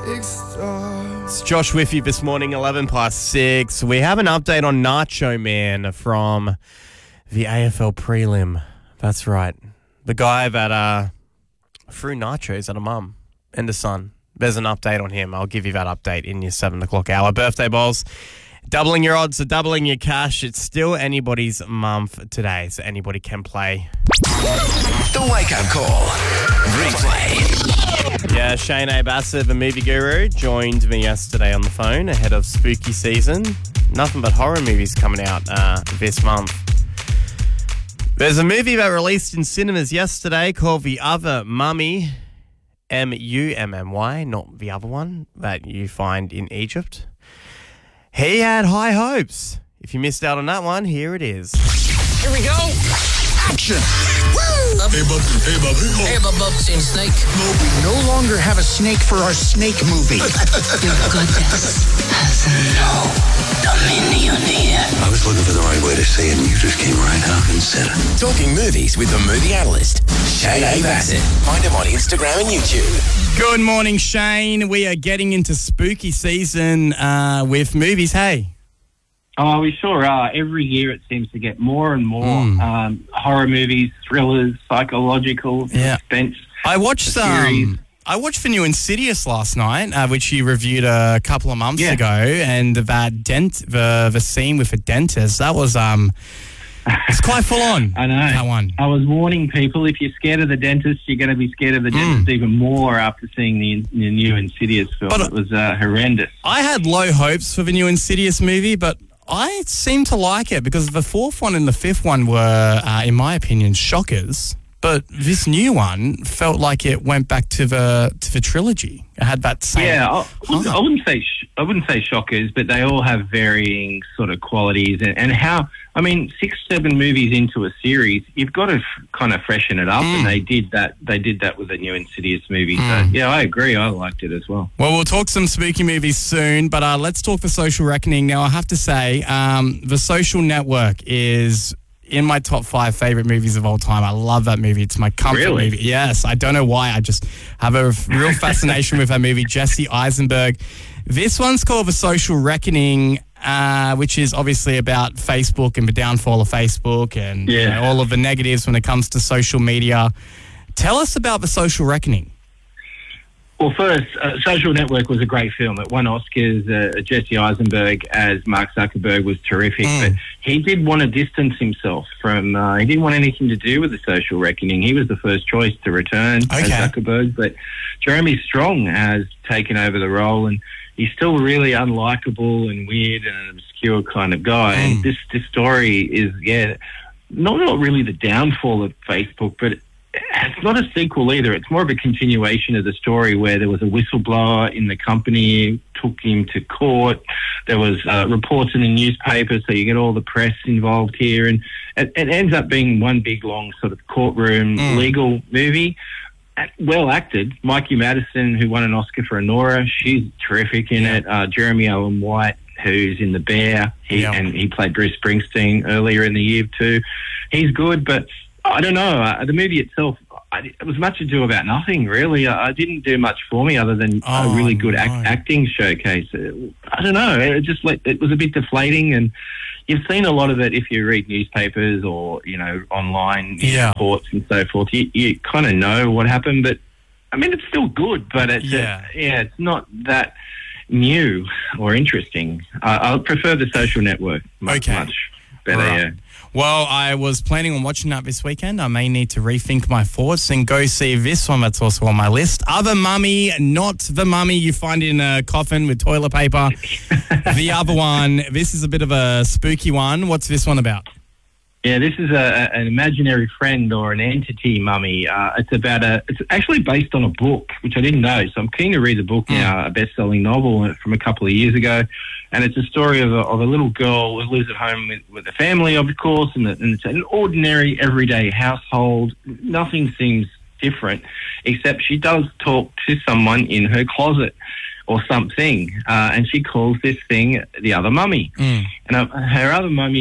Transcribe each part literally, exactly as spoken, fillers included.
It's Josh with you this morning, eleven past six. We have an update on Nacho Man from the A F L prelim. That's right. The guy that uh, threw nachos at a mum and a son. There's an update on him. I'll give you that update in your seven o'clock hour. Birthday balls. Doubling your odds, doubling your cash. It's still anybody's month today, so anybody can play. The Wake Up Call. Replay. Yeah, Shane A. Bassett, the movie guru, joined me yesterday on the phone ahead of spooky season. Nothing but horror movies coming out uh, this month. There's a movie that released in cinemas yesterday called The Other Mummy, M U M M Y, not the other one that you find in Egypt. He had high hopes. If you missed out on that one, here it is. Here we go. Action. Woo! Hey, bub. Hey, bub. Hey, bub, bub. Seen snake. No, we no longer have a snake for our snake movie. Your goodness has no dominion here. I was looking for the right way to say it, and you just came right out and said it. Talking movies with the movie analyst, Shane A. Bassett. Find him on Instagram and YouTube. Good morning, Shane. We are getting into spooky season uh, with movies. Hey. Oh, we sure are. Every year it seems to get more and more Mm. um, horror movies, thrillers, psychological, Yeah. suspense. I watched series. um, I watched the new Insidious last night, uh, which you reviewed a couple of months Yeah. ago, and that dent, the the scene with the dentist, that was um, it's quite full on. I know. That one. I was warning people, if you're scared of the dentist, you're going to be scared of the dentist even more after seeing the, the new Insidious film. But, uh, it was uh, horrendous. I had low hopes for the new Insidious movie, but I seem to like it because the fourth one and the fifth one were, uh, in my opinion, shockers. But this new one felt like it went back to the to the trilogy. It had that same. Yeah, I, wouldn't- I wouldn't say sh- I wouldn't say shockers, but they all have varying sort of qualities and, and how. I mean, six, seven movies into a series, you've got to f- kind of freshen it up, Mm. and they did that. They did that with the new Insidious movie. Mm. So yeah, I agree. I liked it as well. Well, we'll talk some spooky movies soon, but uh, let's talk The Social Reckoning. Now, I have to say, um, The Social Network is in my top five favorite movies of all time. I love that movie. It's my comfort Really? movie. Yes, I don't know why. I just have a real fascination with that movie. Jesse Eisenberg. This one's called The Social Reckoning, uh, which is obviously about Facebook and the downfall of Facebook and you Yeah. know, all of the negatives when it comes to social media. Tell us about The Social Reckoning. Well, first, uh, Social Network was a great film. It won Oscars. Uh, Jesse Eisenberg as Mark Zuckerberg was terrific. Mm. But he did want to distance himself from, uh, he didn't want anything to do with The Social Reckoning. He was the first choice to return as Okay. Zuckerberg. But Jeremy Strong has taken over the role, and he's still really unlikable and weird and an obscure kind of guy. Mm. And this, this story is, yeah, not, not really the downfall of Facebook, but it's not a sequel either. It's more of a continuation of the story where there was a whistleblower in the company, took him to court. There was uh, reports in the newspaper, so you get all the press involved here. And it, it ends up being one big, long sort of courtroom Mm. legal movie. Well acted. Mikey Madison, who won an Oscar for Anora, she's terrific in Yeah. it. Uh, Jeremy Allen White, who's in The Bear, he, Yeah. and he played Bruce Springsteen earlier in the year too. He's good, but I don't know. Uh, the movie itself, I, it was much ado about nothing, really. I, I didn't do much for me other than Oh, a really good act, no. acting showcase. Uh, I don't know. It just like it was a bit deflating, and you've seen a lot of it if you read newspapers or you know online Yeah. reports and so forth. You, you kind of know what happened, but I mean it's still good, but it's Yeah. uh, yeah, it's not that new or interesting. I, I prefer The Social Network much, Okay. much better. Right. Yeah. Well, I was planning on watching that this weekend. I may need to rethink my thoughts and go see this one that's also on my list. Other Mummy, not the mummy you find in a coffin with toilet paper. The other one, this is a bit of a spooky one. What's this one about? Yeah, this is a, a, an imaginary friend or an entity mummy. Uh, it's about a. It's actually based on a book, which I didn't know. So I'm keen to read the book now. A best-selling novel from a couple of years ago, and it's a story of a, of a little girl who lives at home with, with a family, of course, and, the, and it's an ordinary, everyday household. Nothing seems different, except she does talk to someone in her closet or something, uh, and she calls this thing the other mummy. Mm. And uh, her other mummy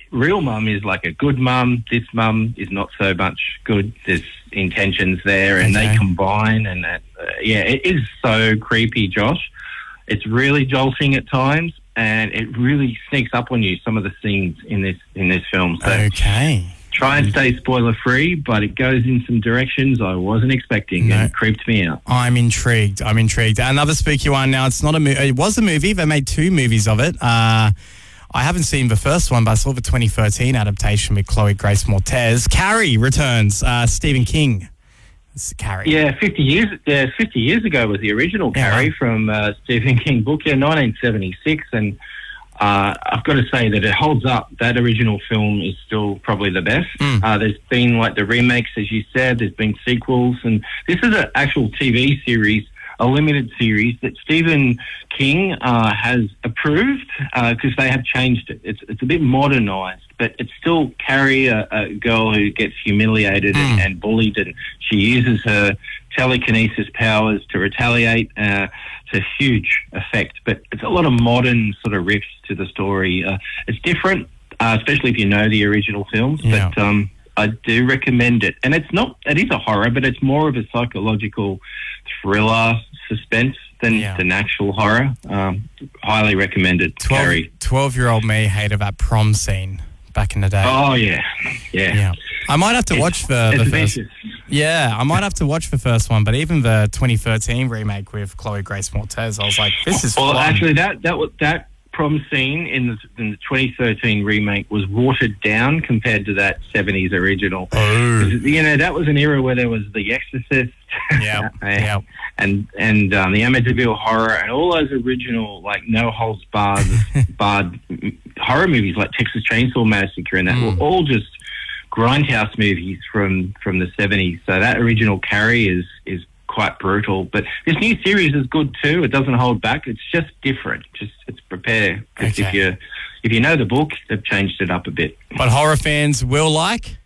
real mum is like a good mum. This mum is not so much good. There's intentions there, and Okay. they combine. And uh, yeah, it is so creepy, Josh. It's really jolting at times, and it really sneaks up on you. Some of the scenes in this in this film. So Okay. try and stay spoiler free, but it goes in some directions I wasn't expecting, No. and it creeped me out. I'm intrigued. I'm intrigued. Another spooky one. Now, it's not a movie. It was a movie. They made two movies of it. Uh, I haven't seen the first one, but I saw the twenty thirteen adaptation with Chloe Grace Moretz. Carrie returns. Uh, Stephen King. It's Carrie. Yeah, fifty years. Yeah, fifty years ago was the original Yeah. Carrie from uh, Stephen King book. Yeah, nineteen seventy-six, and uh, I've got to say that it holds up. That original film is still probably the best. Mm. Uh, there's been like the remakes, as you said. There's been sequels, and this is an actual T V series, a limited series that Stephen King uh, has approved because they have changed it. It's it's a bit modernised, but it's still Carrie, a, a girl who gets humiliated Mm. and, and bullied, and she uses her telekinesis powers to retaliate uh, to huge effect. But it's a lot of modern sort of riffs to the story. Uh, it's different, uh, especially if you know the original films. Yeah. But um, I do recommend it. And it's not, it is a horror, but it's more of a psychological thriller suspense than, Yeah. than actual horror. Um, highly recommended, Carrie. twelve-year-old me hated that prom scene back in the day. Oh, yeah. Yeah. Yeah. I might have to It's- watch the, it's the first. vicious. Yeah, I might have to watch the first one, but even the twenty thirteen remake with Chloe Grace Moretz, I was like, this is Well, fun. actually, that that was, that prom scene in the, in the twenty thirteen remake was watered down compared to that seventies original. Oh. You know, that was an era where there was The Exorcist, Yep, and yep. and, and um, the Amityville Horror, and all those original like no holds barred barred horror movies like Texas Chainsaw Massacre, and that Mm. were all just grindhouse movies from from the seventies. So that original Carrie is is quite brutal, but this new series is good too. It doesn't hold back. It's just different. Just it's prepare because Okay. if you if you know the book, they've changed it up a bit. But horror fans will like.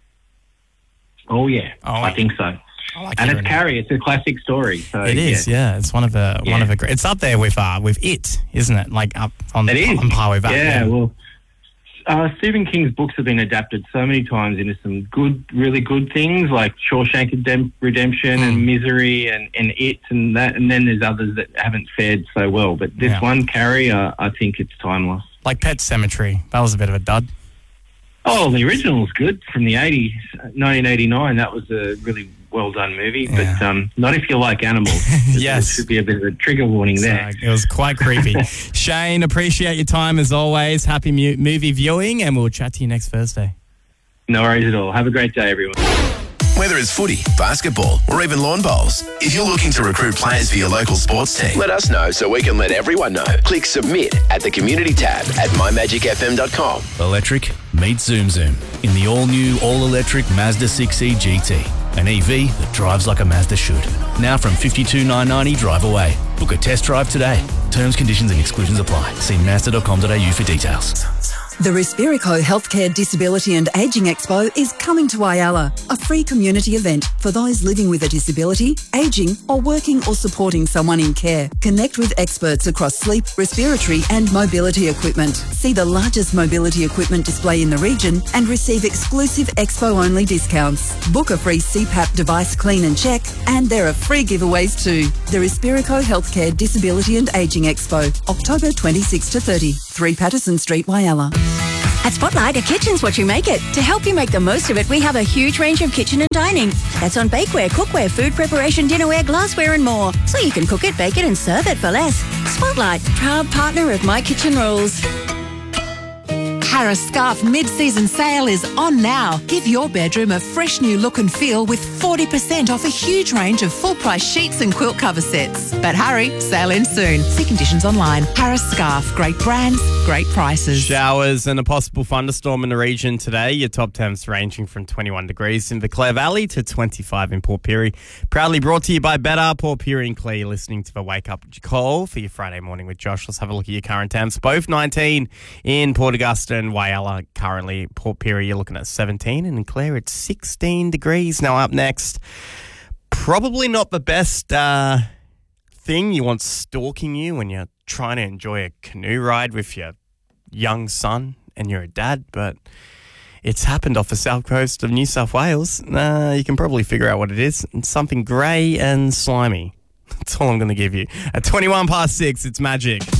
Oh yeah, Oh, I think so. I like And hearing it's Carrie. It's a classic story. So It is, yeah. yeah. It's one of the one Yeah. of the great. It's up there with uh with It, isn't it? Like up on It is. on par with that. Yeah, well, uh, Stephen King's books have been adapted so many times into some good, really good things like Shawshank Redem- Redemption Mm. and Misery and, and It and that. And then there's others that haven't fared so well. But this Yeah. one, Carrie, uh, I think it's timeless. Like Pet Sematary. That was a bit of a dud. Oh, the original's good from the eighties, nineteen eighty-nine. That was a really well done movie, but Yeah. um, not if you like animals. Yes. There should be a bit of a trigger warning there. So it was quite creepy. Shane, appreciate your time as always. Happy mu- movie viewing, and we'll chat to you next Thursday. No worries at all. Have a great day, everyone. Whether it's footy, basketball, or even lawn bowls, if you're looking to recruit players for your local sports team, let us know so we can let everyone know. Click submit at the community tab at my magic f m dot com. Electric meets Zoom Zoom in the all-new, all-electric Mazda six E G T. An E V that drives like a Mazda should. Now from fifty-two thousand nine hundred ninety drive away. Book a test drive today. Terms, conditions and exclusions apply. See mazda dot com dot a u for details. The Respirico Healthcare Disability and Ageing Expo is coming to Whyalla, a free community event for those living with a disability, ageing or working or supporting someone in care. Connect with experts across sleep, respiratory and mobility equipment. See the largest mobility equipment display in the region and receive exclusive expo-only discounts. Book a free C PAP device clean and check, and there are free giveaways too. The Respirico Healthcare Disability and Ageing Expo, October twenty-sixth to thirtieth, three Patterson Street, Whyalla. At Spotlight, a kitchen's what you make it. To help you make the most of it, we have a huge range of kitchen and dining. That's on bakeware, cookware, food preparation, dinnerware, glassware and more. So you can cook it, bake it and serve it for less. Spotlight, proud partner of My Kitchen Rules. Harris Scarf mid-season sale is on now. Give your bedroom a fresh new look and feel with forty percent off a huge range of full-price sheets and quilt cover sets. But hurry, sale ends soon. See conditions online. Harris Scarf, great brands, great prices. Showers and a possible thunderstorm in the region today. Your top temps ranging from twenty-one degrees in the Clare Valley to twenty-five in Port Pirie. Proudly brought to you by Better. Port Pirie and Clare, you're listening to the Wake Up Call for your Friday morning with Josh. Let's have a look at your current temps. Both nineteen in Port Augusta and Whyalla currently. Port Pirie, you're looking at seventeen, and in Clare it's sixteen degrees. Now up next, probably not the best uh, thing you want stalking you when you're trying to enjoy a canoe ride with your young son and you're a dad, but it's happened off the south coast of New South Wales. Uh, you can probably figure out what it is. It's something grey and slimy. That's all I'm going to give you. At twenty-one past six, it's Magic.